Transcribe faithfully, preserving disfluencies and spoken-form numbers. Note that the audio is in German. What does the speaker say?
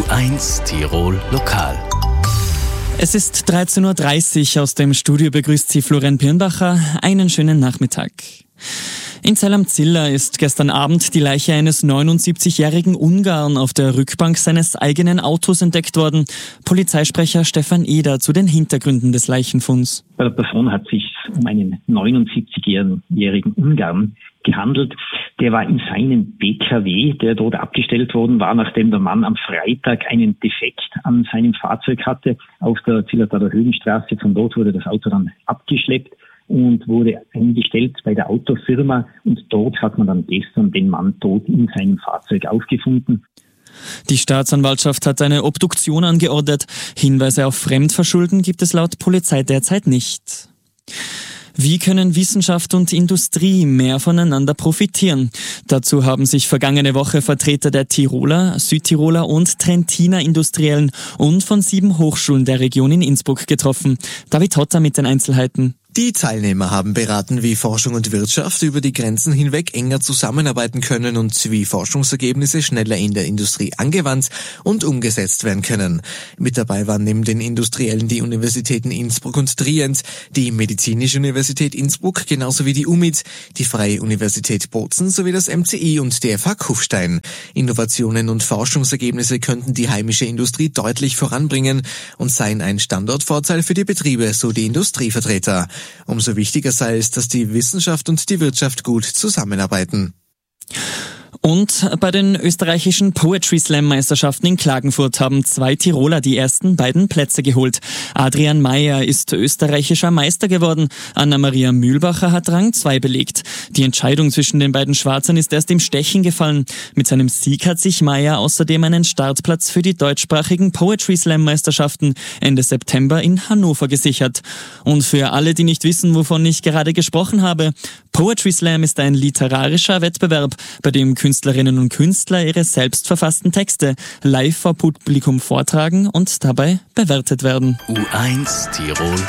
eins Tirol Lokal. Es ist dreizehn Uhr dreißig, aus dem Studio begrüßt Sie Florian Pirnbacher. Einen schönen Nachmittag. In Zell am Ziller ist gestern Abend die Leiche eines neunundsiebzigjährigen Ungarn auf der Rückbank seines eigenen Autos entdeckt worden. Polizeisprecher Stefan Eder zu den Hintergründen des Leichenfunds. Bei der Person hat es sich um einen neunundsiebzigjährigen Ungarn gehandelt. Der war in seinem B K W, der dort abgestellt worden war, nachdem der Mann am Freitag einen Defekt an seinem Fahrzeug hatte. Auf der Zillertaler Höhenstraße, von dort wurde das Auto dann abgeschleppt und wurde eingestellt bei der Autofirma. Und dort hat man dann gestern den Mann tot in seinem Fahrzeug aufgefunden. Die Staatsanwaltschaft hat eine Obduktion angeordnet. Hinweise auf Fremdverschulden gibt es laut Polizei derzeit nicht. Wie können Wissenschaft und Industrie mehr voneinander profitieren? Dazu haben sich vergangene Woche Vertreter der Tiroler, Südtiroler und Trentiner Industriellen und von sieben Hochschulen der Region in Innsbruck getroffen. David Hotter mit den Einzelheiten. Die Teilnehmer haben beraten, wie Forschung und Wirtschaft über die Grenzen hinweg enger zusammenarbeiten können und wie Forschungsergebnisse schneller in der Industrie angewandt und umgesetzt werden können. Mit dabei waren neben den Industriellen die Universitäten Innsbruck und Trient, die Medizinische Universität Innsbruck genauso wie die U M I T, die Freie Universität Bozen sowie das M C I und die F H Kufstein. Innovationen und Forschungsergebnisse könnten die heimische Industrie deutlich voranbringen und seien ein Standortvorteil für die Betriebe, so die Industrievertreter. Umso wichtiger sei es, dass die Wissenschaft und die Wirtschaft gut zusammenarbeiten. Und bei den österreichischen Poetry Slam Meisterschaften in Klagenfurt haben zwei Tiroler die ersten beiden Plätze geholt. Adrian Mayer ist österreichischer Meister geworden. Anna-Maria Mühlbacher hat Rang zwei belegt. Die Entscheidung zwischen den beiden Schwarzern ist erst im Stechen gefallen. Mit seinem Sieg hat sich Mayer außerdem einen Startplatz für die deutschsprachigen Poetry Slam Meisterschaften Ende September in Hannover gesichert. Und für alle, die nicht wissen, wovon ich gerade gesprochen habe, Poetry Slam ist ein literarischer Wettbewerb, bei dem Künstlerinnen und Künstler ihre selbst verfassten Texte live vor Publikum vortragen und dabei bewertet werden. U eins Tirol